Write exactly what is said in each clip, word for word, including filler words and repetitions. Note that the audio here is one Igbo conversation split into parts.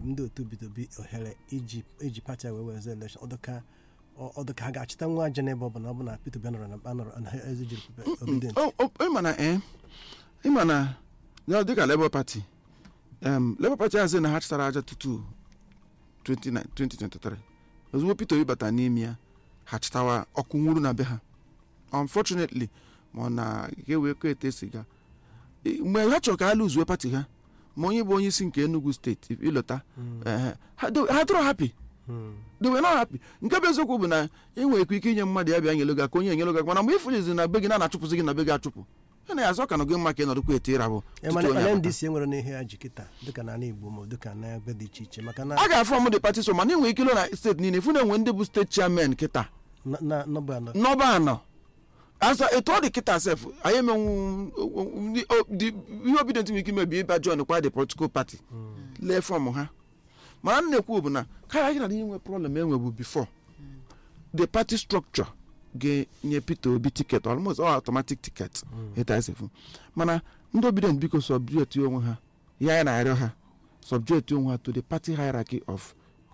ndị otu bidobi ohere iji iji pati wee wee election ọdụka ọdụka ha ga-achịta nwa aja n'ebe ọ bụ na ọ bụ na Peter Obi nọrọ na anọrọ na eze jiri obidient ịmana eh ịmana ya dịka Labour Party um Labour Party azị na ha chịtara aja tutu twenty twenty-three ozugbo Peter Obi bata n'ime ya ha chịtawa ọkụ nwuru na be ha unfortunately ma na ga-ewe ka ete siga mgbe ha chọrọ ka ha lụzuo pati ha ma onye bụ onye isi nke Enugu steeti ịlọta ha dịrọ happy they were not happy nke bụ eziokwu bụ na enwere ike inye mmadụ ya bịa nyelo gị ka onye enyelo gị mana mgbe ịfụnyezi na be gị na na-achụpụzi gị na be gị achụpụ ya na ya azọ ka na gị mma ka ị nọdụkwa ete ịrabụ ndị isi nwere n'ihe ya ji kịta dịka n'ala Igbo ma dịka na ebe dị iche iche maka na a ga-afọ m dị pati so mana enwere ike ilo na steeti niile fụ na enwe ndị bụ steeti chairman kịta n'ọba anọ asa etu ọ dị kịta sef anyị emenwu ihe obidient nwere ike imebi ịba John kwa the political party lee fọm ha mana na-ekwu bụ na karịa gị na ihe nwe problem enwebu before the party structure ga-enye Peter Obi ticket almost all automatic ticket ịta esefu mana ndị obidient biko subject onwe ha ya ya na-arịọ ha subject onwe ha to the party hierarchy of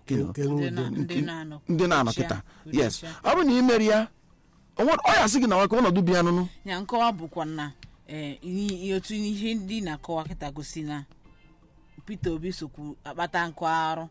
ndị na-anọ kịta yes ọ bụ na imeri ya ọ ya sị gị na nwaka ọnọdụ bịa nụnụ ya nkọwa bụkwa na otu ihe ndị na-akọwa kịta gosi na Peter Obi sokwu akpata nkọ arụ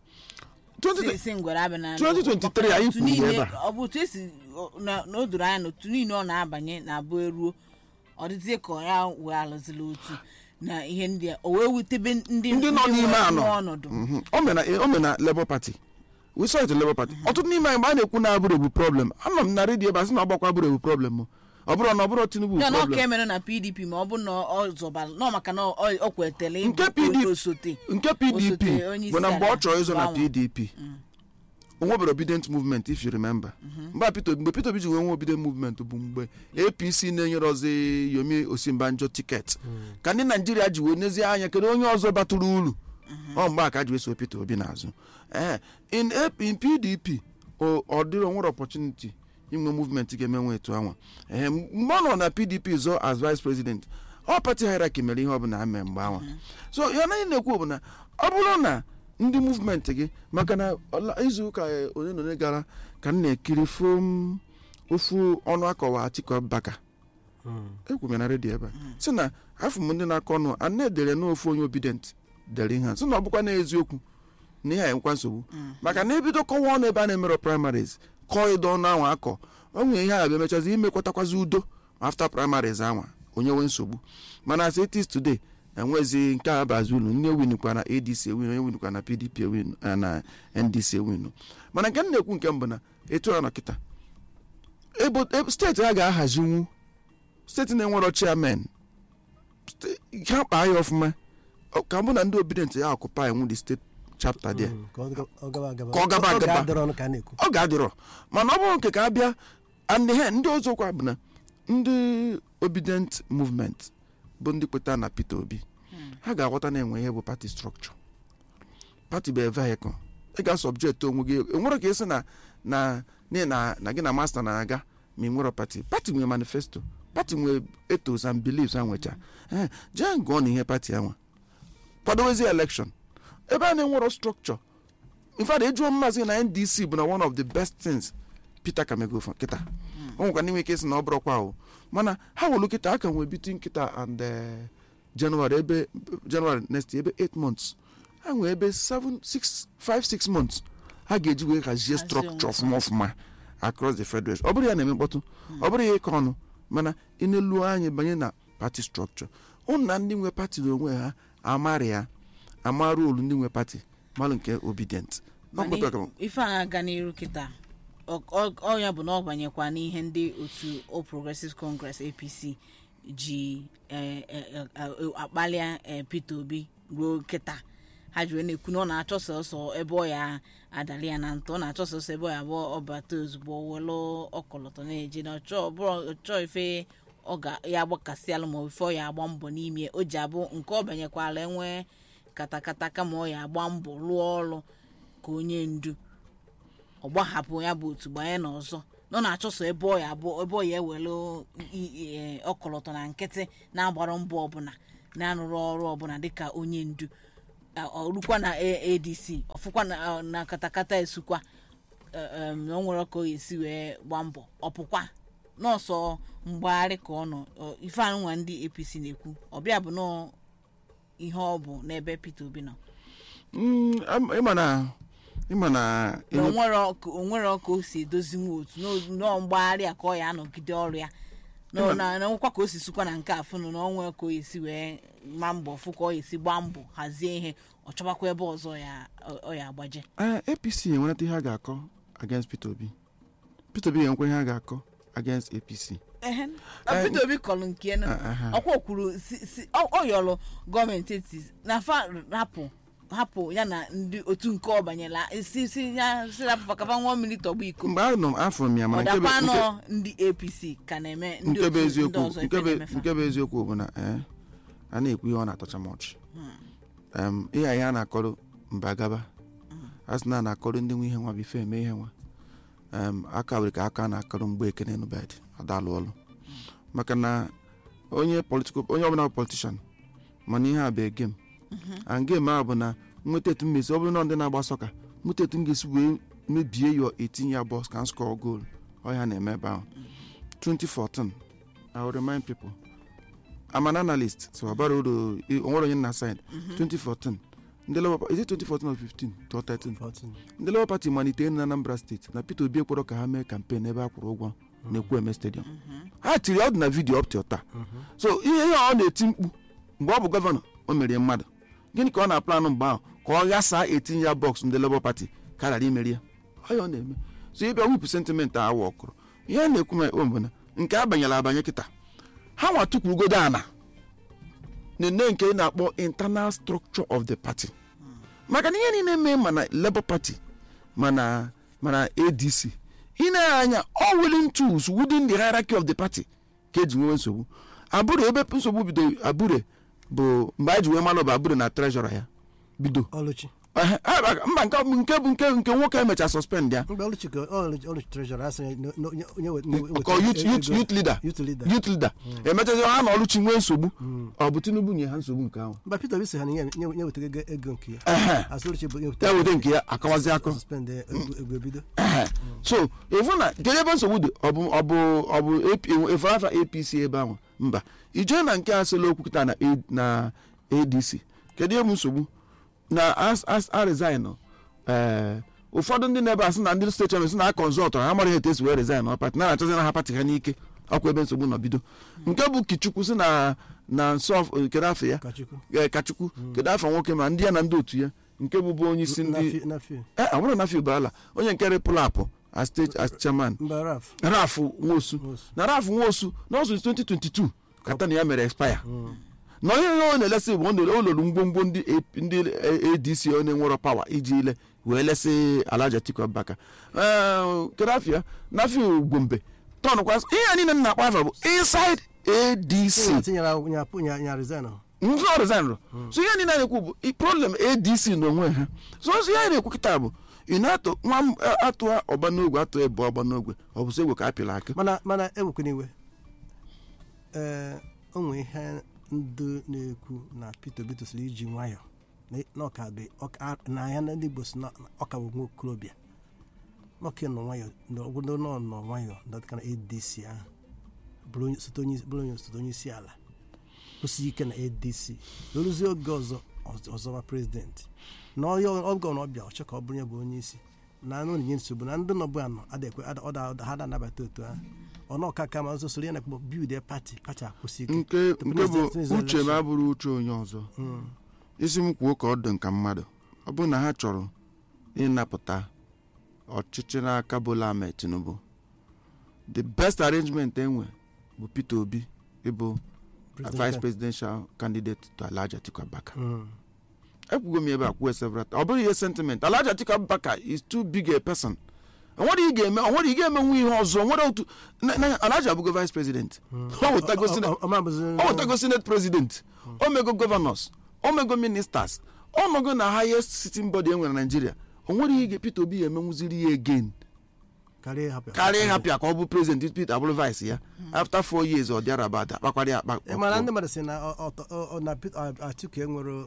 twenty twenty-three anyị kwuru ebe ọ bụ otu esi na o doro anya na otu niile ọ na-abanye na abụ eruo ọ dịzie ka ya wee alụzila otu na ihe ndị a o wee wutebe ndị nọ n'ime anọ o mena Labour Party we saw it in Labour Party ọtụtụ n'ime anyị mgbe a na-ekwu na abụrụ ebu problem anọ m na redio ebe a sị na ọgbakwa abụrụ ebu problem ọ bụrụ na ọ bụrụ Tinubu problem ya na ọka emere na P D P ma ọ bụ na ọ zọbara na maka na ọ kwetele osote nke P D P bụ na mgbe ọ chọrọ ịzọ na P D P onwebere obedient movement if you remember mgbe Peter mgbe Peter Obi ji nwe nwe obedient movement bụ mgbe A P C na-enyere ọzọ Yomi Osinbanjo ticket ka ndị Naijiria ji wee nezie anya kedu onye ọzọ batụrụ uru ọ mgbe aka ji wee so Peter Obi n'azụ ee in in P D P ọ dịrị onwere opportunity inwe movement ga-emenwe etu anwa ee mgbe ọ nọ na P D P zọ as vice president ọ party hierarchy mere ihe ọ bụla ame mgbe anwa so ya na na-ekwu bụ na ọ bụrụ na ndị movement gị maka na izu ụka onye nọ gara ka m na-ekiri fom ofu ọnụ akọwa Atiku Abubakar ekwu m na redio ebe si na afọ m ndị na-akọ ọnụ a na-edere n'ofu onye obedient dere ihe si na ọ bụkwa n'eziokwu na ihe anyị nkwa nsogbu maka na ebido kọwa ọnụ ebe a na-emere primaries kọọ ịdọ ọnụ anwa akọ o nwere ihe a ga-emechazi imekwatakwazi udo after primaries anwa onye nwe nsogbu mana as it is today enwezi nke a bazi ulu ndị ewinukwa na A D C ewinu onye winukwa na P D P ewinu na N D C ewinu mana nke na-ekwu nke mbụ na etu a nọ kịta steeti ha ga-ahazinwu steeti na-enwero chairman ha kpaa ya ọfụma ka mbụ na ndị obedient ya akụpa enwu the state chapter there ka ọ gaba agaba ọ ga-adịrọ mana ọ bụrụ nke ka abịa ndị ọzọ kwa bụ na ndị obedient movement bụ ndị kweta na Peter Obi ha ga-aghọta na enwe ihe bụ party structure party bụ vehicle ị ga-subject onwe gị enwere ka esi na na na gị na master na-aga ma ị nwere party party nwere manifesto party nwere ethos and beliefs ha nwecha jee gụọ na ihe party anwa kwadowezi election ebe a na-enwero structure in fact ejuo mmasị na N D C bụ na one of the best things Peter Kamego for kịta o nwekwa n'inwe ike esi na ọ bụrụkwa ahụ mana ha welu kịta aka nwee between kịta and January ebe January next ebe eight months ha nwee ebe seven six five six months ha ga-eji wee hazie structure ọfụma ọfụma across the federation ọ bụrụ ya na-eme mkpọtụ ọ bụrụ ya ịkọ ọnụ mana ị na-elu anyị banye na party structure ụnụ na ndị nwe party na onwe ha amara ya amarụ olu ndị nwe party malụ nke obedient ife a aga n'iru kịta ọ ya bụ na ọ banyekwa n'ihe ndị otu All Progressives Congress A P C ji akpalịa Peter Obi ruo kịta ha ji wee na-ekwu na ọ na-achọ sọsọ ebe ọ ya adali ya na ntọ ọ na-achọ sọsọ ebe ọ ya abụọ ọbata ozugbo welu ọkọlọtọ na-eje na ọchọ ife ọ ga-ya agbakasị alụ ma ife ọ ya agba mbọ n'ime o ji abụ nke ọ banyekwala enwe katakata kama ọ ya agba mbọ lụọ ọrụ ka onye ndu ọ gbahapụ ya bụ otu gbanye n'ọzọ nọ na-achọsọ ebe ọ ya abụ ebe ọ ya ewelu ọkọlọtọ na nkịtị na-agbara mbọ ọbụla na-arụrụ ọrụ ọbụla dịka onye ndu ọrụkwa na A D C ọfụkwa na na katakata esukwa na onwere ka o esi wee gba mbọ ọpụkwa n'ọsọ mgbagharị ka ọ nọ ife anụnwa ndị A P C na-ekwu ọbịa bụ nọ ihe ọ bụ n'ebe Peter Obi nọ ịmana ịmana onwere ọka o si edozi nwa otu nọ mgbagharị a ka ọ ya anọgide ọrụ ya na nwekwa ka o si sukwa na nke afụnụ na onwe ka o esi wee ma mbọ fụ ka ọ esi gbaa mbọ hazie ihe ọ chọbakwa ebe ọzọ ya ọ ya agbaje A P C enwerata ihe a ga-akọ against Peter Obi Peter Obi enwekwa ihe a ga-akọ against A P C Peter Obi kọlụ nke ọkwa kwuru ọ yọrọ gọọmenti eti na fa rapụ hapụ ya na ndị otu nke ọ banyela isi si ya si rapụ fakafa nwa mmiri tọgbu iko mgbe anọ m afọ m ya mana nke bụ ndị A P C ka na-eme ndị otu ndị ọzọ nke bụ eziokwu bụ na a na-ekwu ihe ọ na-atọcha m ọchị ihe anyị a na-akọrọ mba gaba a sị na na-akọrọ ndị nwe ihe nwa bife eme ihe nwa aka were ka aka na-akọrọ mgbe ekene nubed adalụ ọlụ maka na onye political onye ọbụla politishan mana ihe a bụ egem and game a bụ na nweta etu mmesi ọ bụrụ na ndị na-agba sọka nweta etu m ga-esi wee mebie your eighteen year boss can score goal ọ ya na-eme ebe ahụ twenty fourteen I will remind people I'm an analyst so abara uru onwere onye na side twenty fourteen ndị Labour is it twenty fourteen or fifteen or thirteen ndị Labour Party malitere na Anambra State na Peter Obi ekworo ka ha mee campaign ebe a kwụrụ ụgwọ na-ekwu eme stadium ha tiri ọ dị na vidio up till taa so ihe ọ na-eti mkpu mgbe ọ bụ gọvanọ o mere mmadụ gịnị ka ọ na-aplanụ mgbe ahụ ka ọ ghasaa eighteen year box ndị Labour Party ka ghara imeri ya ọ ya ọ na-eme so ịbịa wipụ sentiment ahụ ọkụrụ ihe na-ekwu ma ekpe mbụ na nke abanyela abanye kịta ha nwa tukwurugodo ana nene nke na-akpọ internal structure of the party maka na ihe niile mee mana Labour Party mana mana A D C ị na-anya all willing tools within the hierarchy of the party ka eji nwewe nsogbu abụrụ ebe nsogbu bido abụrụ bụ mgbe anyị ji wee malụ bụ abụrụ na treasurer ya bido Oluchi mba nke nke bụ nke nke nwoke emecha suspend ya youth leader youth leader emechazi ha na Oluchi nwee nsogbu ọ bụ Tinubu nye ha nsogbu nke ahụ mba Peter Obi sị ha nye nye wetara ego nke ya ya weta nke ya akawazi akọ so efu na kedu ebe nsogbu dị ọ bụ ọ bụ ọ bụ efu afa A P C ebe ahụ mba ije na nke asịla okwu kịta na na A D C kedu ebe nsogbu na as as a resign eh ụfọdụ ndị na-ebe asị na ndị steeti ọmesi na consult ha mara ihe esi wee resign ọ party na achọzi na ha party ha n'ike ọkwa ebe nsogbu nọ bido nke bụ Kichukwu si na na nsọ kedu afọ ya eh Kachukwu kedu afọ nwoke ma ndị ya na ndị otu ya nke bụ bụ onye isi ndị eh ọ na Nafi Bala onye nke repụl apụ as state as chairman Raf Nwosu na Raf Nwosu n'ọsụ twenty twenty-two kata na ya mere expire na onye ọ na-elesi bụ ọ lụrụ ngwongwo ndị ndị A D C onye nwere power iji ile wee lesi Alhaji Atiku Abubakar eh Kedafia Nafi Gombe ton kwa ihe niile na-akpa afa bụ inside A D C ndị resign so ihe niile na-ekwu bụ problem A D C n'onwe ha so ihe na-ekwu kịta bụ inato nwa atụ ọba n'ogwe atụ ebe ọba n'ogwe ọ bụ so egwe ka apịla aka mana mana ewekwana iwe eh onwe ihe ndị na-ekwu na Peter Obi tosiri iji nwayọ na ọka be na ya ndị Igbo si na ọka bụ nwa okorobịa nwoke nọ nwayọ n'obodo nọ nọ nwayọ dọka na A D C ahụ bụrụ onye osote onye isi ala kwụsị ike na A D C n'oruzi oge ọzọ ọzọwa prezidenti na onye ọgọ na ọbịa ọchọ ka ọ bụrụ ya bụ onye isi na anụ onyinye nsogbu na ndị nọbụ anọ adekwe ha da-anabata otu ahụ ọnụ ọka ka ma ọzọ soro ya na kpọ build a party party akwụsị ike nke nke bụ uche m abụrụ uche onye ọzọ isi m kwuo ka ọ dị nka mmadụ ọ bụrụ na ha chọrọ ịnapụta ọchịchị n'aka Bola Ahmed Tinubu the best arrangement enwe bụ Peter Obi ịbụ vice presidential candidate to Alhaji Atiku Abubakar ekwugo m ebe akwuo several ọ bụrụ ihe sentiment Alhaji Atiku Abubakar is too big a person onwere ị ga-eme onwere ị ga-eme nwe ihe ọzọ nwere otu Alhaji abụgo vice president ọ wetago senate president o mego governors o mego ministers ọ nọgo na highest sitting body enwere na Nigeria onwere ị ga Peter Obi emenwuziri ya again karịa hapịa ka ọ bụ president Peter abụrụ vice ya after four years ọ dịara bada akpakwara akpa mana ndị mmadụ sị na Atiku enwere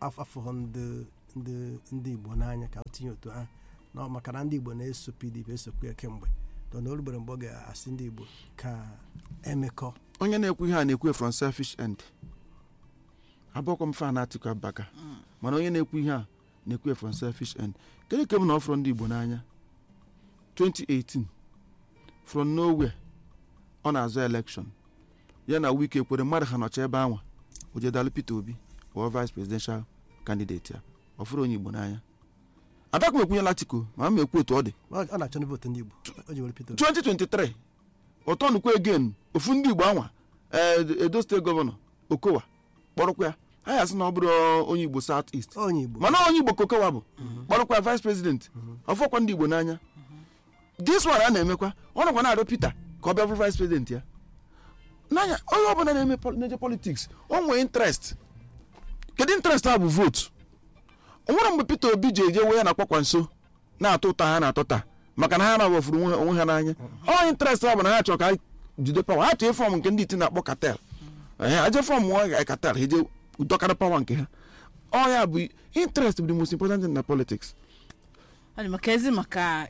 afọ ndị ndị ndị Igbo n'anya ka tinye otu ha na maka na ndị Igbo na-eso P D P esokwa kemgbe na orugbere mgbe ọ ga-asị ndị Igbo ka emekọ. Onye na-ekwu ihe a na-ekwu from selfish end. Abụọkwa m fan Atiku Abubakar mana onye na-ekwu ihe a na-ekwu from selfish end. Kedu ka m na ọfọrọ ndị Igbo n'anya twenty eighteen from nowhere ọ na-azọ election ya na Wike kwere mmadụ ha nọcha ebe anwa ojedalụ Peter Obi or vice presidential candidate ya ọfụrụ onye Igbo n'anya. Adakụ ekwenyela Atiku ma m ekwu otu ọ dị ọ na-achọ ndị votu ndị Igbo o ji were Peter twenty twenty-three ọtọnukwu again ofu ndị Igbo anwa Edo steeti gọvanọ Okowa kpọrọkwa ya anyị asị na ọ bụrụ onye Igbo South East onye Igbo mana onye Igbo Kokowa bụ kpọrọkwa vice president ọfọkwa ndị Igbo n'anya. This one a na-emekwa ọ nọkwa na-arịọ Peter ka ọ bịa bụrụ vice president ya n'anya onye ọbụla na-eme na-eje politics o nwee interest. Kedu interest ha bụ vote? O nwere mgbe Peter Obi ji eje wee ya na-akpakwa nso na-atụ ụta ha na-atụta maka na ha na-awafuru onwe ha n'anya. Ọ interest ha bụ na ha chọrọ ka jide pawa ha chọọ fọm nke ndị iti na-akpọ cartel aje fọm nwa cartel ha je dọkara pawa nke ha. Ọ ya bụ interest bụ the most important thing na politics. Ọ maka ezi maka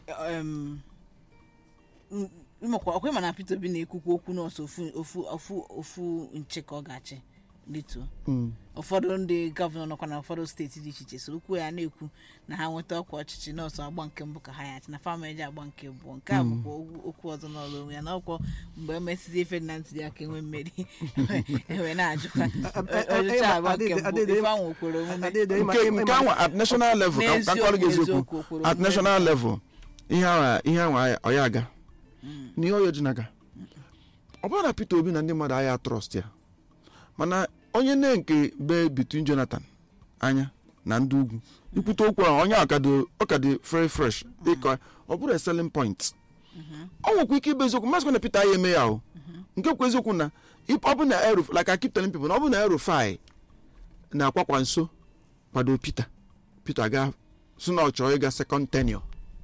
ọkwa mana Peter Obi na-ekwukwa okwu n'ọsọ ofu ofu ofu nche ka ọ ga-achị lito ụfọdụ ndị gọvanọ nọkwa na ụfọdụ steeti dị iche iche so okwu ya na-ekwu na ha nweta ọkwa ọchịchị n'ọsọ agba nke mbụ ka ha ya achị na fama eji agba nke abụọ nke a bụkwa okwu ọzọ n'ọrụ onwe ya na ọkwọ mgbe emesizi efe na ntuli aka enwe mmeri enwe na-ajụkwa ọjụcha agba nke mbụ ife ahụ okwere omume nke ahụ at national level ka mkpọrọ gị eziokwu at national level ihe ahụ ọ ya aga n'ihe oyo jinaga ọ bụrụ na Peter Obi na ndị mmadụ agha trust ya mana onye nne nke be between Jonathan anya na ndị ugwu ikwute okwu ahụ onye ọkadị very fresh ịkọ ọ bụrụ a selling point. Ọ nwekwa ike ibe eziokwu masịkwa na Peter ya eme ya ahụ nke kwa eziokwu na ọ bụ na Ero like I keep telling people na ọ bụ na Erufai na akwakwa nso kwado Peter Peter aga so na ọ chọrọ ịga second tenure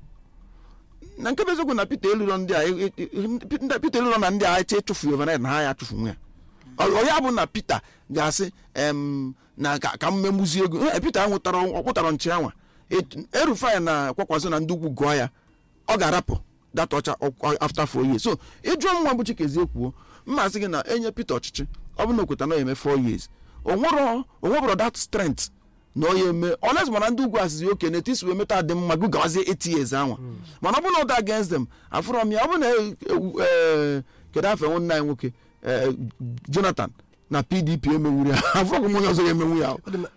na nke bezokwu na Peter Eluro ndị a Peter Eluro na ndị a eche echufu overnight na ha ya achụfu nwa ya ọ ya bụ na Peter ga-asị na ka m memuzi ego Peter nwụtara ọkwụtara nchi anwa Erufai na kwakwazo na ndị ugwu gụọ ya ọ ga-arapụ data ọcha after four years. So ịjụọ nwa bụ Chikezie kwuo mma sị gị na enye Peter ọchịchị ọ bụ na okweta na eme four years o nwebụrụ that strength na onye eme oles mana ndị ugwu asịzi oke na etisi wee meta dị mma gụgawazie eight years anwa mana ọ bụ na ọ da against them afụrọ m ya ọ bụ na kedu afọ nwe nna anyị nwoke Jonathan na P D P emewuru ya afụrọ m onye ọzọ ga-emenwu ya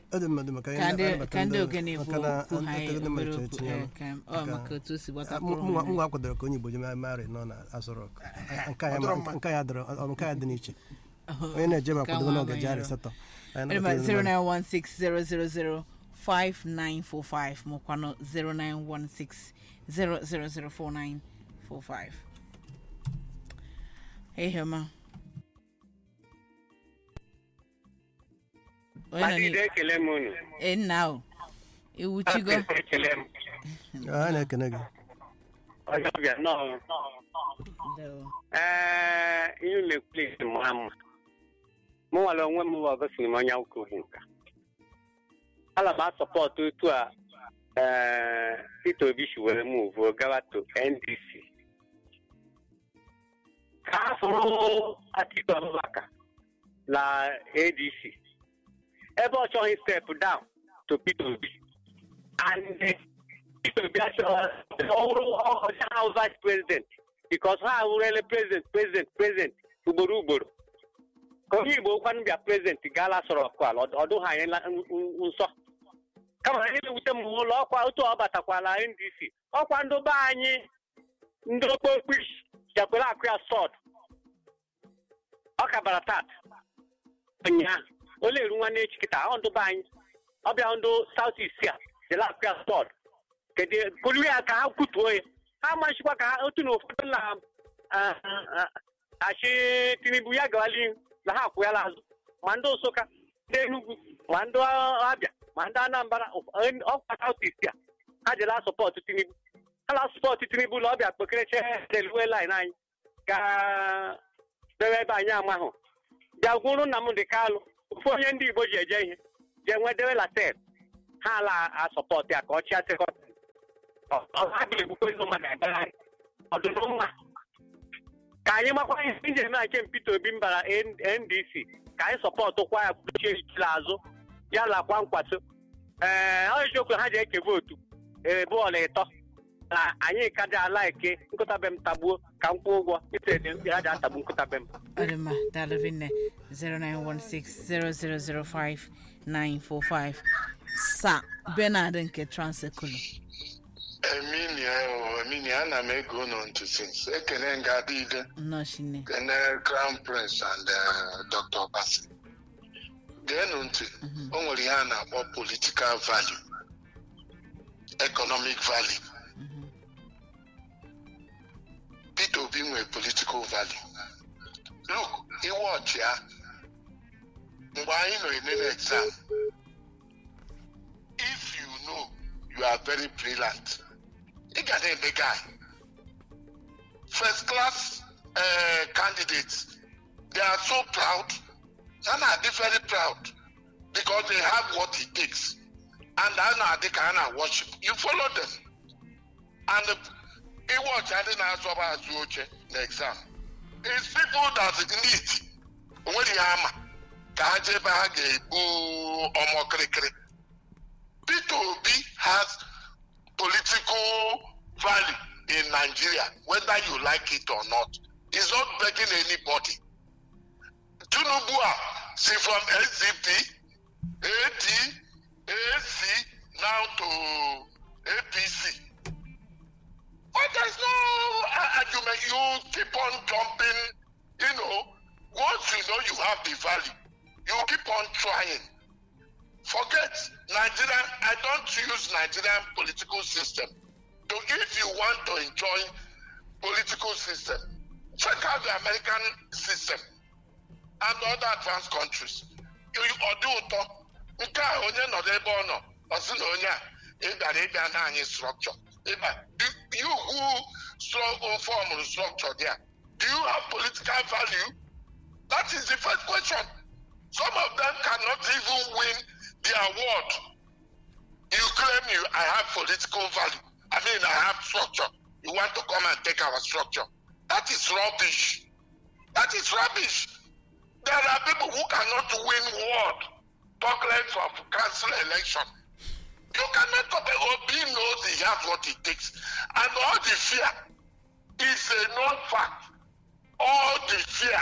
ka ndị ogene bụ okwu ha obere okwu ọ maka otu o si gbata nwa kwadoro ka onye Igbo jemari nọ na Azọrọk nke ya dị n'iche onye na-eje ma kwado n'oge jari asatọ zero nine one six zero zero zero five nine four five mọkwanụ zero nine one six zero zero zero four nine four five. Hey Hema. Adide ekele m unu. Eh now. Iwuchigo. Ekele m. Ah na-ekene gị. Ọjọ bịa nọ. Eh you le please mama. Mo wala onwe m wa gosi m anya ukwu nka. Ala ba support otu a eh Peter Obi shi were move gawa to N D C. Ka fụrụ Atiku Abubakar la A D C. Ebe ọ chọghị step down to Peter Obi. And Peter Obi achọghị ọhụrụ vice president because ha awụrụla president president president ugboro ugboro. Ka onye Igbo kwanụ bịa president gala sọrọ kwala ọdụ ha anyị nsọ. Kama anyị na-ewute m ụlọ ọkwa otu ọ batakwala N D C. Ọkwa ndị be anyị ndị okpokpu jakwela akụ ya sọd. Ọ kabara tat. Ụnyaahụ ole eru nwanne echi kịta ọ ndụ be anyị ọ bịa ndụ South East a jela akụ ya sọd. Kedu kolu ya ka ha kwutuo ya ha machikwa ka ha otu na ụfọdụ na achị Tinubu ya gawali na ha akwụyala azụ ma ndị Nsụka ndị Enugu ma ndị Abịa ma ndị Anambra ọkwa South East a ha jela sọpọtụ Tinubu ha la sọpọtụ Tinubu na ọ bịa kpokereche railway line anyị ka dewe ebe anyị amahụ bịa gwụrụ Nnamdị Kalụ ofu onye ndị Igbo ji eje ihe jee nwee dewe latel ha ala asọpọtụ ya ka ọ chịa sekọndịrị ọ ha ga-egbukwa ịzụ mmadụ agagharị ọdụrụ mma ka anyị makwa ihe iji eme ake Peter Obi mbara N D C ka anyị sọpọtụkwa ya kpuchie ejila azụ ya lakwa nkwaso ee ọ eziokwu ha ji eke vootu ee bọọlụ ịtọ na anyị ka dị ala eke nkụtabe m tagbuo ka m kwụọ ụgwọ ite ha ji atagbu nkụtabe m Adama Dalavine zero nine one six zero zero zero five nine four five Sa Bernard nke Transekulu. Eminia, Eminia, ana m ego no into things. Ekene Ngadide. No shine. Kene Crown Prince and uh, Doctor Basi. Then unto only ihe a na-akpọ political value, economic value. Mhm. Peter Obi nwere political value. Look, he watch ya. Mgbe anyị nọ in exam. If you know you are very brilliant, you got a big guy. First class uh, candidates, they are so proud, and are they very proud because they have what it takes. And now they can worship. You follow them. And he watch I didn't ask about the exam. It's people that need when you are Kaje Bahage, Boo, Omo Krikri. Peter Obi has political value in Nigeria, whether you like it or not. He's not begging anybody. Tunubua, see from S D P, A D, A C, now to A P C. But there's no argument. You keep on jumping, you know, once you know you have the value, you keep on trying. Forget Nigerian, I don't use Nigerian political system. So if you want to enjoy political system, check out the American system and other advanced countries. You do nke onye nọ ebe ọ nọ, ọsị na onye a ịbịara ịbịa na anyị structure. You who form structure there, do you have political value? That is the first question. Some of them cannot even win the award. You claim you, I have political value. I mean, I have structure. You want to come and take our structure. That is rubbish. That is rubbish. There are people who cannot win ward, talk less of council election. You cannot compare. Obi knows he has what it takes. And all the fear is a known fact. All the fear.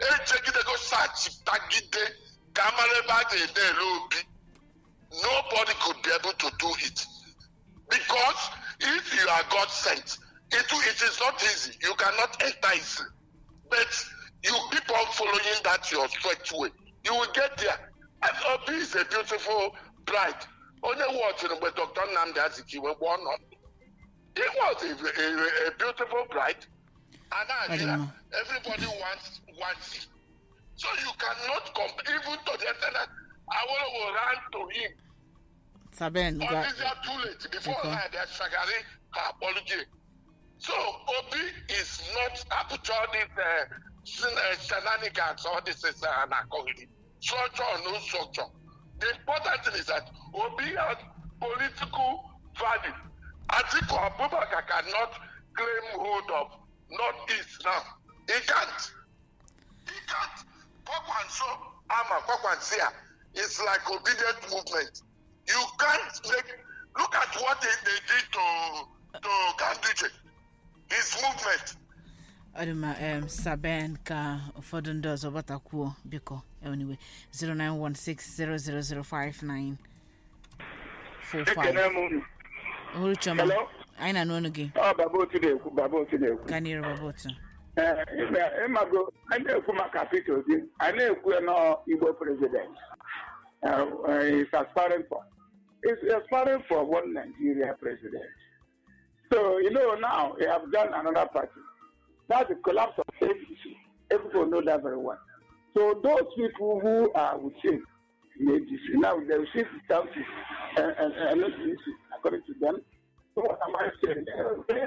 Nobody could be able to do it. Because if you are God sent, it, it is not easy. You cannot enter easily. But you keep on following that your straight way. You will get there. And Obi is a beautiful bride. Only watching with Doctor Nnamdi Azikiwe born on. He was a, a, a beautiful bride. And now everybody wants wants it. So you cannot compare even to the internet. I will run to him. Saben, or is it too late? Before okay. Now, there's Shagari apology. So Obi is not actually the shenanigans or this is an according structure or no structure. The important thing is that Obi has political value. Atiku Abubakar cannot claim hold of Northeast now. He can't. He can't. Kwakwanso, Ama, Kwakwansia, it's like obedient movement. You can't make, look at what they, they did to, to Ganduje. His movement. Adama um Saben ka ụfọdụ ndị ọzọ gbatakwuo biko anyway zero nine one six zero zero zero five nine four five. Uhuru Choma. Hello. Anyị na n'ọnụ gị. Oh, Babotu na-ekwu, Babotu na-ekwu. Kanịrị Babotu. Eh, ịmago, anyị na-ekwu maka Peter Obi, anyị na-ekwu na Igbo president. Uh, uh, he's aspiring for. He's aspiring for one Nigeria president. So, you know, now they have done another party. That's the collapse of A P C. Everyone know that very well. So those people who are with him in A P C, now they receive the chances and, and, and not easy, according to them. So what am I saying? They're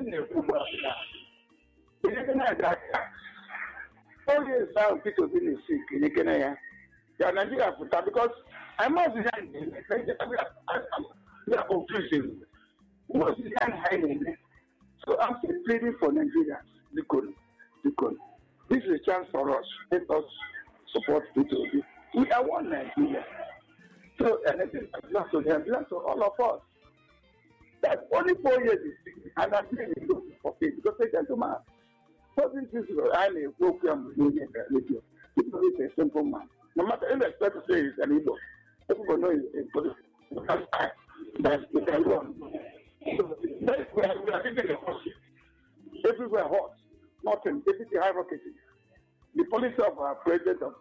four years now, people have been sick in Kenya. They are Nigeria because I must be We are confusing. What's the hiding? So I'm still pleading for Nigerians. Because, because this is a chance for us. Let us support P T O B. We are one Nigeria. So anything that belongs to them belongs to all of us. That only four years is and I'm saying it for it because they gentleman. So this is I may go from with you. Because it's a simple man. No matter if I expect to say it's an Igbo, everybody knows it's political. That's the kind one. So that's where we are getting the question. Everywhere hot, nothing, everything hierarchy. The policy of our president of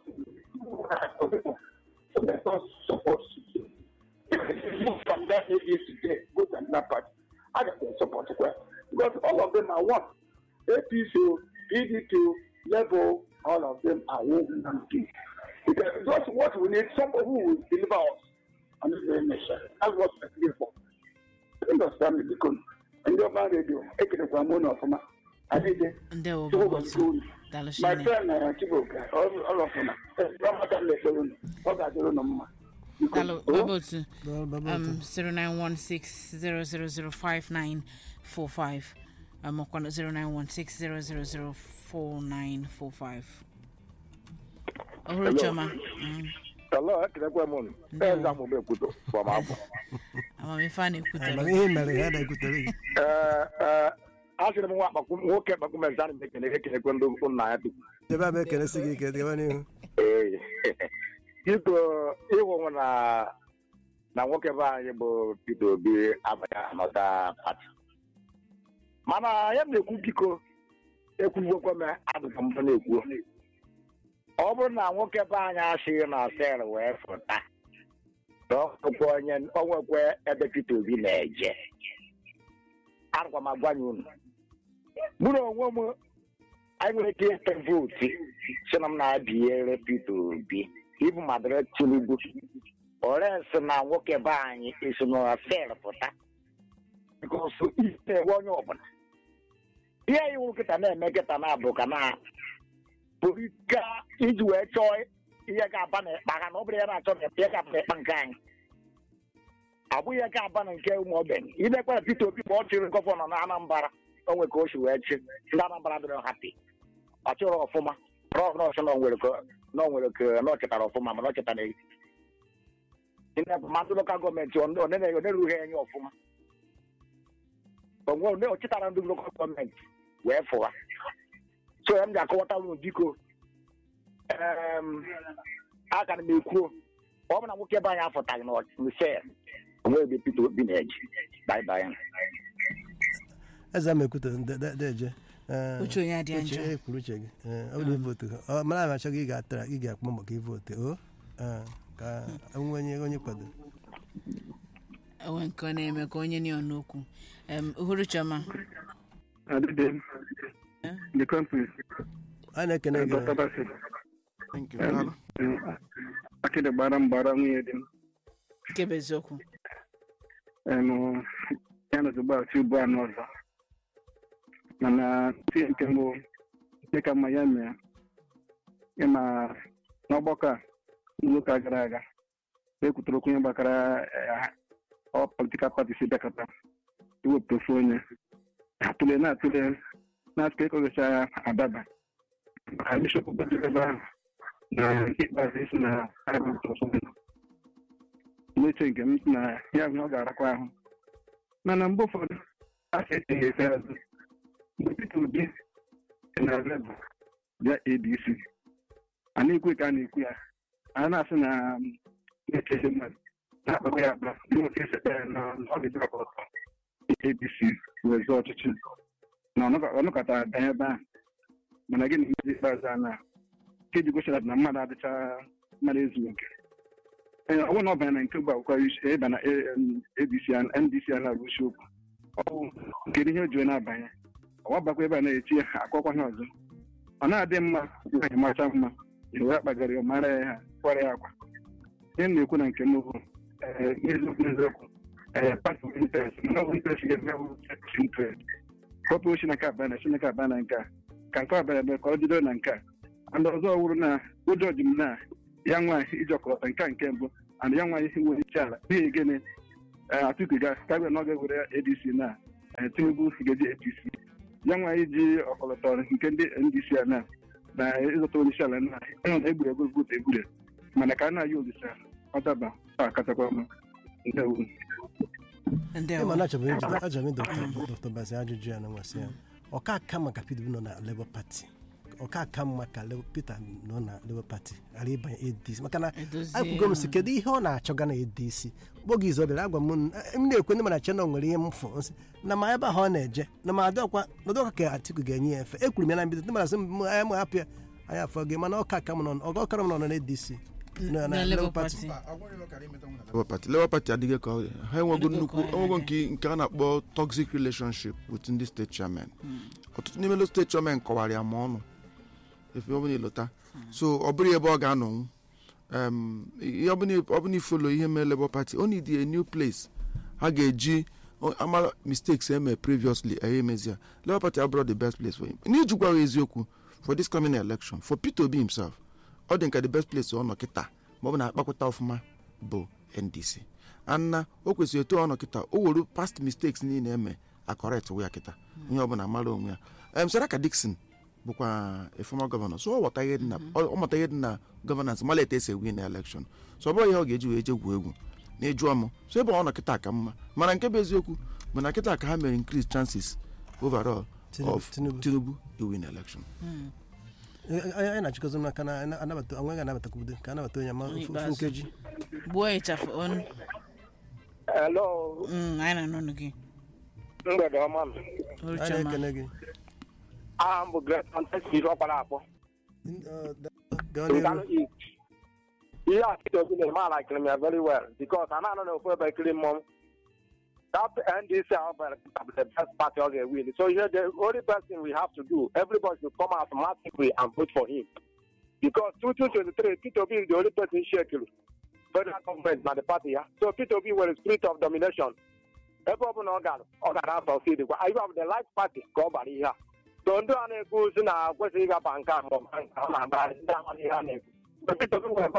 so let us support. Move from that A D C today, go to another party. I don't support it because all of them are one. A P C, P D P, level, all of them are one. Because that's what we need. Somebody who will deliver us on this very nation. That's what we're looking for. I understand me because in the urban radio, I can have one of them. I did it. My friend, Chibuka, all of them. What I don't know. Hello, about um zero nine one six zero zero zero five nine four five. Um, zero nine one six zero zero zero four nine four five. Oh, Chama. Hello, can I go on? I'm going to go from Apple. I'm a fan of I'm going to go to Uh, I should have walked up a comment and make a window on my happy. The Babbe can see you. People, even na na nwoke be anyị bụ Peter Obi abịa anọta pati mana ya na-ekwu biko ekwuwekwa m adụka m na-ekwu ọ bụrụ na nwoke be anyị asịghị na sel wee fụta ọkwa onye onwekwe ebe Peter Obi na-eje arụkwa m agwa anyị unu mụrụ onwe m anyị nwere ike ịte vootu si na m na-abịere Peter Obi ibu madara Tinubu oresi na nwoke be anyị esi na sel pụta because ite onye ọbụla ihe iwu kịta na-eme kịta na-abụ ka na politika iji wee chọọ ihe ga-aba na ịkpa ha na ọ bụrụ ya na-achọ na ịkpa ga-aba na ịkpa nke anyị abụghị ihe ga-aba na nke ụmụ ogbenye imekwara Peter Obi ma ọ chịrị gọvanọ na Anambra o nwere ka o si wee chi ndị Anambra dịrị hapi ọ chịrị ọfụma prọgnọs na nwere ka na nwere ka na ọ chetara ọfụma mana ọ chetara ihe mmadụ lokal gọọmenti ọ na-erughị enye ọfụma onwe ọ chetara ndị lokal gọọmenti wee fụwa so ya m ga-akọwata unu biko aka na m ekwuo ọ bụ na nwoke ebe anyị afọtaghị na ose onwe ebe Peter Obi na-eji baịbaị eze m ekwute deje uche onye adị njọ uche ekwuru uche gị ọ bụ votu ọ mara ma achọghị ị ga-atara ị ga-akpọ maka ivotu o ka onwe onye onye kwado enwe nke ọ na-eme ka onye nọ n'okwu Uhuru Chama adịdị the company a na-ekene gị Thank you. akịdị gbara mgbara nwunye dị m nke bụ eziokwu ya na ozugbo achị ugbu a n'ọzọ mana tie nke mbụ dịka mma ya mee ịma n'ọgbakọ a n'ụka gara aga ekwutere okwu onye gbakara ọ politikal pati si bịakọta iwepụta ofu onye atụle na-atụle na-atụle ịkọgocha ya adaba maka bishọp gbajiri ebe ahụ na nke ikpeazụ isi na n'eche nke m na ya ọ ga-arakwa ahụ mana mgbe ụfọdụ a ka echeghị efe azụ mgbe Peter Obi si na lebụ bịa A D C a na-ekwu ka a na-ekwu ya a na-asị na na-echeghị mmadụ na-akpagwa ya akpa dị nwoke sekpere na ọ ga-edịrọkọ ọtọ A D C wee zụọ ọchịchị na ọnụkọtara bịa ebe ahụ mana gịnị mezi ikpeazụ a na nke ji gochara na mmadụ adịcha mmadụ ezughị nke ọ bụrụ na ọ banye na nke bụ akwụkwọ ịba na A D C N D C a na-arụsi okwu ọ bụ kedu ihe o ji na-abanye ọwa bakwa ebe a na-echi akwụkwọ ihe ọzọ ọ na-adị mma nwaanyị macha mma wee kpagara ya mara ya ha kwara ya akwa ihe m na-ekwu na nke m bụ eziokwu eziokwu ee pati intrest mana ọ bụ intrest ga-eme intrest kọpụ ochi na nke abịa na chineke abịa na nke a ka nke abịa ebe ka ọ jidere na nke a ndị ọzọ wụrụ na ụjọ ji m na ya nwaanyị iji ọkọlọta nke nke mbụ and ya nwaanyị nwere iche ala n'ihi gịnị Atiku ga-akabe na ọ ga-ewere A D C na Tinubu ga-eji A P C ya nwa iji ọkọlọtọ nke ndị N D C a na na ịzọta onye isi ala na ịhụ na egburu egbu votu egbure mana ka a na-ayị olisa ọ daba akatakwa m ndewo ịma na achọrọ m Dr. Bassey ajụjụ ya na nwasị ya ọka aka maka P D P nọ na Labour Party ọka aka maka Peter nọ na Labour Party ghara ịbanye A D C maka na akwụgo m si kedu ihe ọ na-achọga na A D C mgbe izu ọbịara agwa m m na-ekwe ndị mana chena nwere ihe mfụ nsị na ma ebe ahụ ọ na-eje na ma adọkwa n'ọdọka ka Atiku ga-enye ya efe ekwuru m ya na mbido ndị mara sị m anya m hapụ ya anya afọ gị mana ọka aka m nọ ọga ọkara m nọ na A D C na Labour Party Labour Party Labour Party adịghị ka ha enwego nnukwu enwego nke a na-akpọ toxic relationship with ndị steeti chairman ọtụtụ n'ime ndị steeti chairman kọwara ya ma ọnụ efe ọ bụla ịlọta so ọ bụrụ ebe ọ ga-anọ ọ bụla ifolo ihe mee Labour Party o need a new place ha ga-eji amara mistakes eme previously ehe emezia Labour Party abụrụ the best place for him n'ijikwa eziokwu for this coming election for Peter Obi himself ọ dị nke the best place ọ nọ kịta ma ọ bụ na akpakọta ọfụma bụ N D C anna o kwesịrị eto ọ nọ kịta o were past mistakes niile eme a correct ya kịta onye ọbụla mara onwe ya em Saraka Dixon bụkwa a former governor so ọ ghọta ihe dị na ọ mụta ihe dị na governance mala ete esi win election so ọ bụrụ ihe ọ ga-eji wee je gwuo egwu na ịjụ ọmụ so ebe ọ nọ kịta ka mma mana nke bụ eziokwu bụ na kịta ka ha mere increase chances overall of Tinubu to win election. anyị na-achịkọzi m aka na anabata onwe ga-anabatakwudo ka anabata onye ma ofu nkeji gbuo ịchafụ ọnụ hello anyị na n'ọnụ gị mgbede ọma m anyị na-ekene gị aha m bụ Great Fantasy ọkpara akpọ ihe a Peter Obi na-eme ala ekiri m ya very well because a na-anọ na ofu ebe ekiri mmọnwụ that N D C are the best party of the win. So here the only best thing we have to do, everybody should come out massively and vote for him. Because twenty twenty-three, Peter Obi is the only person shaking federal government, not the party. Yeah? So Peter Obi was a spirit of domination. Everyone organ, organ out of city. I have the light party, go by here. Don't do any good in a question of bank. But Peter Obi was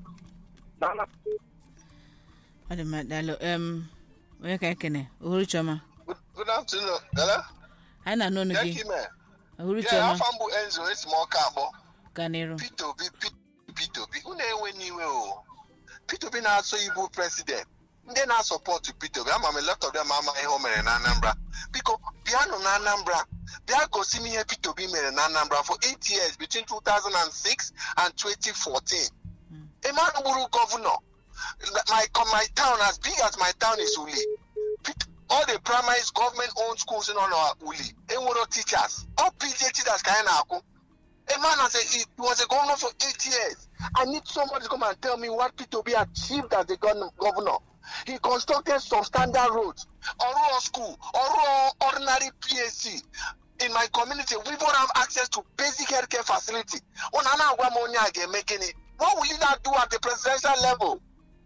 a um. Onye ka ekene Uhuru Choma. Good afternoon. Hello? Anyị na n'ọnụ gị. Uhuru Choma. Yeah, afọ mbụ Enzo esi m ọka akpọ. Kanero. Peter Obi, Peter Obi, unu enwe n'iwe o. Peter Obi na-asọ Igbo president. Ndị na-asọpọtụ Peter Obi, ama m a lot of them ama ihe o mere na Anambra. Biko, bịanụ na Anambra. Bịa gosi m ihe Peter Obi mere na Anambra for eight years between two thousand six and twenty fourteen. Emmanuel Buru governor. My my town, as big as my town is Uli. All the primary government-owned schools in all our Uli. Enwero teachers, all P J teachers can happen. A man has a, he was a governor for eight years. I need somebody to come and tell me what Peter Obi achieved as the governor. He constructed substandard roads, Oro school, Oro ordinary P A C. In my community, we don't have access to basic healthcare facility. What will you not do at the presidential level?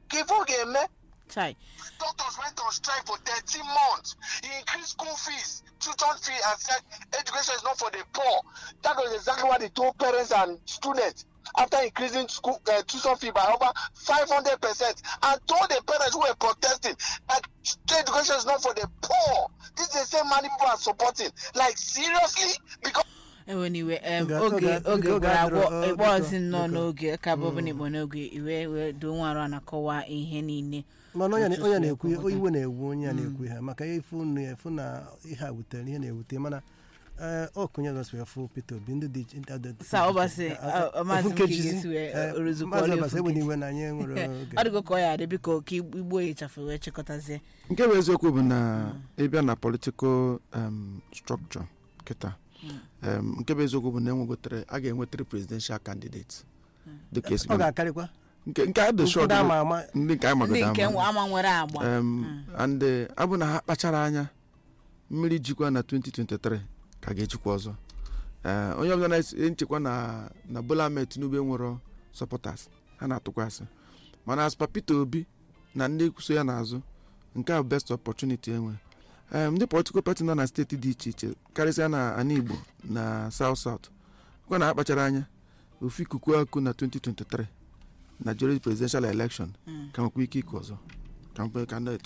Chai. Doctors went on strike for thirteen months. He increased school fees, tuition fee, and said education is not for the poor. That was exactly what he told parents and students after increasing school uh, tuition fee by over five hundred percent, and told the parents who were protesting that education is not for the poor. This is the same money people are supporting. Like, seriously? Because anyway, um, okay, okay, but it wasn't no no okay. Kababa ni bonoge iwe we do nwara na kowa ihe niile. Mana onye onye na-ekwu iwe na-ewu onye na-ekwu ha maka ifu na efu na ihe awutere ihe na-ewute mana eh okunye go swe fu Peter Obi ndị dị sa obase amazi kigisi we oruzukole fu ebe ni we na nye nwere oge adigo ko ya de biko ka igbo echafu we chikotazie nke bụ eziokwu bụ na ịbịa na political um structure kịta um nke bụ eziokwu bụ na enwegotere a ga-enwetere presidential candidates the case ọ ga-akarịkwa nke nke adị short ndị nke amagodo ama nke ama nwere agba um and abụ na ha kpachara anya mmiri jikwa na twenty twenty-three ka ga-ejikwa ọzọ eh onye ọbụla na-echekwa na na Bola Ahmed Tinubu nwere supporters ha na-atụkwasị mana as Peter Obi na ndị kwuso ya n'azụ nke a best opportunity enwe um ndị political party nọ na steeti dị iche iche karịsịa na ana Igbo na South South kwa na akpachara anya ofu ikuku akụ na twenty twenty-three Nigeria presidential election ka nwekwa ike ike ọzọ ka mkpe ka ndị etu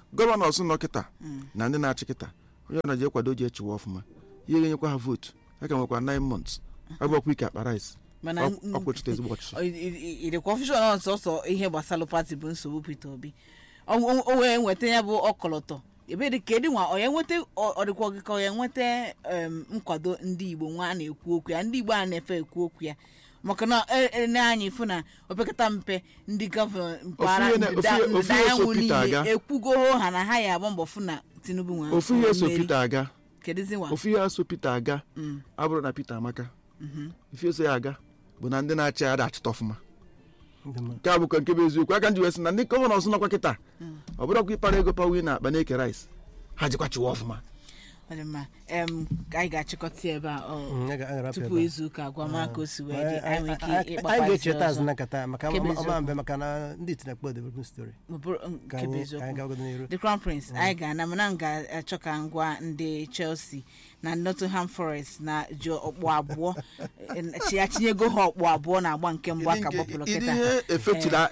gọvanọs nọ kịta na ndị na-achị kịta onye ọ na-eji ekwado ji echiwa ọfụma ihe ga-enyekwa ha vootu a ka nwekwa nine months agbakwa ike akpa rice ọkwụchite ezigbo ọchịchị ịdịkwa ọfishọn ọsọsọ ihe gbasara pati bụ nsogbu Peter Obi o wee nweta ya bụ ọkọlọtọ ebe dị ka ịdị nwa ọ ya nweta ọdịkwa gị ka ọ ya nweta nkwado ndị Igbo nwa a na-ekwu okwu ya ndị Igbo a na-efe ekwu okwu ya maka na anyị fụ na opekata mpe ndị gọvanọ mpaghara ndịdaanyanwụ niile ekwugo ha na ha ya agba mbọ fụ na Tinubu nwe ofu ihe so Peter aga ofu ihe so Peter aga abụrụ na Peter amaka ife so ya aga bụ na ndị na-achị ada achịta ọfụma nke a bụkwa nke bụ eziokwu aka ndị wesị na ndị gọvanọ ọsụ nọkwa kịta ọ bụrụkwa ịpara ego pawi na akpa na-eke rice ha jikwa chiwa ọfụma anyị ga-achịkọta ebe a tupu izu ụka agwa maka o si wee dị anyị anyị ga-echeta azụ nakata maka ọma mbe maka na ndị tinekpo development story The Crown Prince anyị ga-ana mana m ga-achọ ka ngwa ndị Chelsea na Nottingham Forest na ji ọkpụ abụọ chinyego ha ọkpụ abụọ na agba nke mbụ aka gbapụrụ kịta ihe efe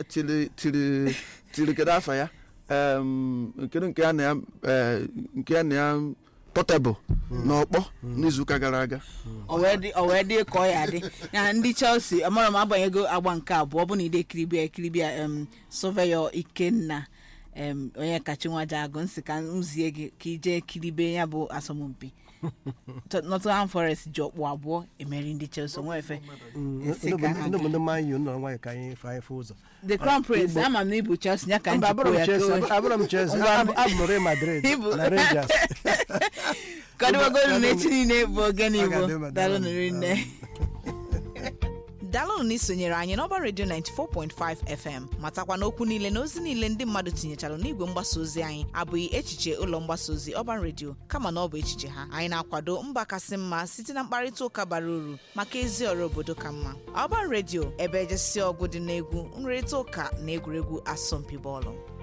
tiri kedu afa ya kedu nke ya na ya Portable n'ọkpọ n'izuụka gara aga o wee dị ka ọ ya dị na ndị Chelsea amara m abanyego agba nke abụọ ọ bụ na ide kiribia ekiribia Sọveyo Ikenna onye kachi nwaja agụ nsị ka nzie gị ka ije kiribe ya bụ asọmpi Nottingham Forest ji ọkpụ abụọ emeri ndị Chelsea nwe efe ndị manyu nọ nwayọ ka anyị fa ife ụzọ The Crown Prince ama m na ibu Chelsea ya ka njikọ ya abụrụ m Chelsea abụ m Real Madrid na Rangers kadịwagolu na-echi niile bụ ogene Igbo dalụ nri nne dalụ na isonyere anyị n'ọba redio ninety-four point five F M matakwa n'okwu niile na ozi niile ndị mmadụ tinyechara n'igwe mgbasa ozi anyị abụghị echiche ụlọ mgbasa ozi ọba redio kama na ọ bụ echiche ha anyị na-akwado mba kasị mma site na mkparịta ụka bara uru maka ezi ọrụ obodo ka mma ọba redio ebe ejesi ọgụ dị n'egwu nrịrịta ụka na egwuregwu asọmpi bọọlụ.